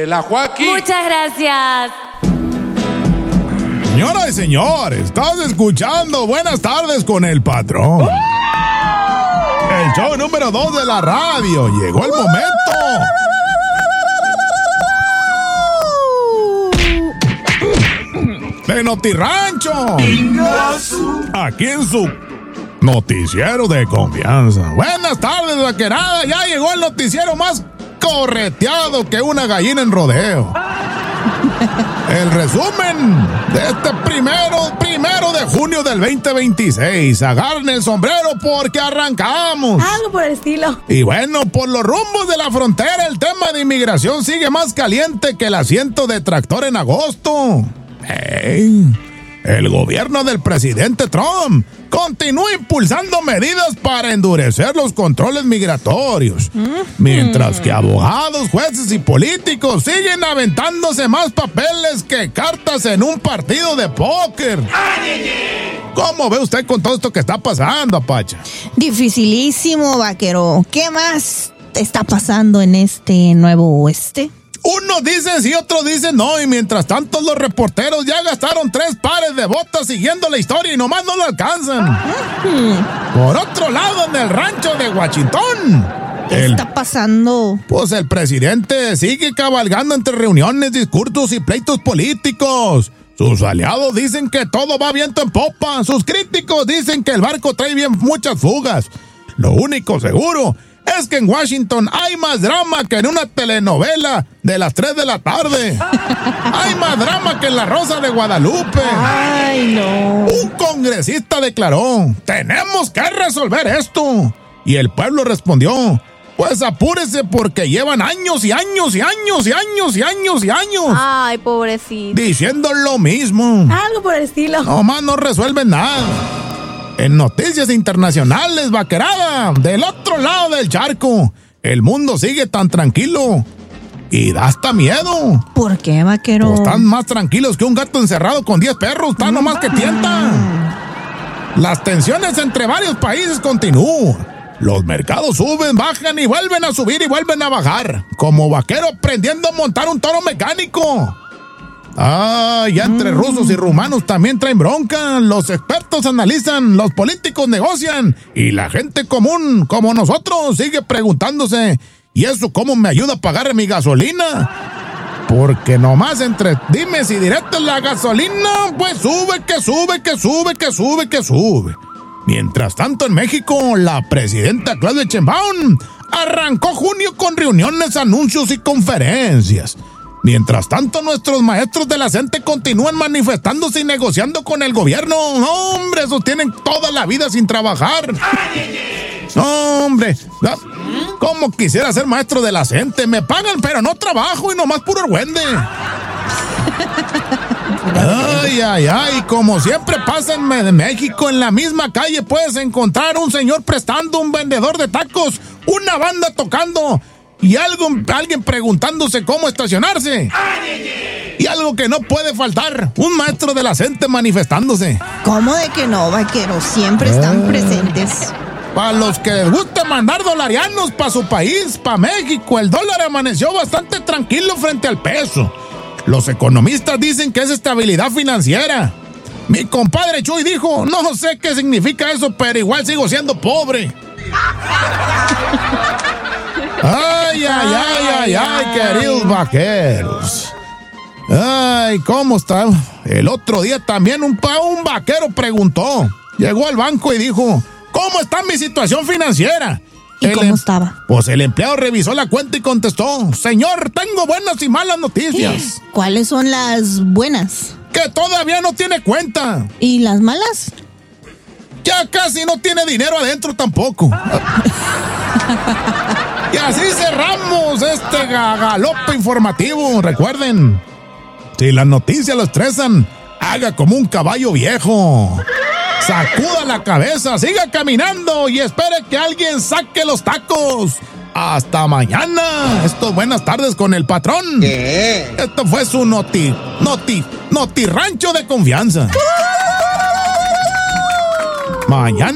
la Joaquín. Muchas gracias. Señoras y señores, estás escuchando Buenas Tardes con el Patrón. El show número 2 de la radio. Llegó el momento de Notirrancho. Aquí en su noticiero de confianza. Buenas tardes, vaquerada. Ya llegó el noticiero más correteado que una gallina en rodeo. El resumen de este primero de junio del 2026. Agarren el sombrero porque arrancamos. Algo por el estilo. Y bueno, por los rumbos de la frontera, el tema de inmigración sigue más caliente que el asiento de tractor en agosto. El gobierno del presidente Trump continúa impulsando medidas para endurecer los controles migratorios, mientras que abogados, jueces y políticos siguen aventándose más papeles que cartas en un partido de póker. ¿Cómo ve usted con todo esto que está pasando, Apacha? Dificilísimo, vaquero. ¿Qué más está pasando en este nuevo oeste? Unos dicen sí, otros dicen no, y mientras tanto los reporteros ya gastaron 3 pares de botas siguiendo la historia y nomás no lo alcanzan. Por otro lado, en el rancho de Washington, ¿qué está pasando? Pues el presidente sigue cabalgando entre reuniones, discursos y pleitos políticos. Sus aliados dicen que todo va viento en popa. Sus críticos dicen que el barco trae bien muchas fugas. Lo único seguro es que en Washington hay más drama que en una telenovela de las 3 de la tarde. Hay más drama que en La Rosa de Guadalupe. Ay, no. Un congresista declaró: tenemos que resolver esto. Y el pueblo respondió: pues apúrese porque llevan años y años y años y años y años y años. Ay, pobrecito. Diciendo lo mismo. Algo por el estilo. Nomás no resuelven nada. En noticias internacionales, vaquerada, del otro lado del charco, el mundo sigue tan tranquilo y da hasta miedo. ¿Por qué, vaquero? Pues están más tranquilos que un gato encerrado con 10 perros, están nomás que tientan. Las tensiones entre varios países continúan. Los mercados suben, bajan y vuelven a subir y vuelven a bajar. Como vaquero aprendiendo a montar un toro mecánico. Ya entre rusos y rumanos también traen bronca. Los expertos analizan, los políticos negocian y la gente común, como nosotros, sigue preguntándose: ¿y eso cómo me ayuda a pagar mi gasolina? Porque nomás entre dimes y diretes la gasolina, pues sube, que sube, que sube, que sube, que sube. Mientras tanto, en México, la presidenta Claudia Sheinbaum arrancó junio con reuniones, anuncios y conferencias. Mientras tanto, nuestros maestros de la CENTE continúan manifestándose y negociando con el gobierno. No, hombre, esos tienen toda la vida sin trabajar. No, hombre, ¿cómo quisiera ser maestro de la CENTE? Me pagan, pero no trabajo y nomás puro argüende. Ay, como siempre pasa en México, en la misma calle puedes encontrar un señor prestando, un vendedor de tacos, una banda tocando y alguien preguntándose cómo estacionarse. Y algo que no puede faltar, un maestro de la CENTE manifestándose. ¿Cómo de que no, vaquero? Siempre están presentes. Para los que les gusta mandar dolarianos para su país, para México, el dólar amaneció bastante tranquilo frente al peso. Los economistas dicen que es estabilidad financiera. Mi compadre Chuy dijo: no sé qué significa eso, pero igual sigo siendo pobre. Ay, queridos vaqueros. Ay, ¿cómo está? El otro día también un vaquero preguntó. Llegó al banco y dijo: ¿cómo está mi situación financiera? ¿Y cómo estaba? Pues el empleado revisó la cuenta y contestó: señor, tengo buenas y malas noticias. ¿Cuáles son las buenas? Que todavía no tiene cuenta. ¿Y las malas? Ya casi no tiene dinero adentro tampoco. Y así cerramos este galope informativo. Recuerden, si las noticias lo estresan, haga como un caballo viejo. Sacuda la cabeza, siga caminando y espere que alguien saque los tacos. Hasta mañana. Esto es Buenas Tardes con el Patrón. ¿Qué? Esto fue su Notirrancho de confianza. Mañana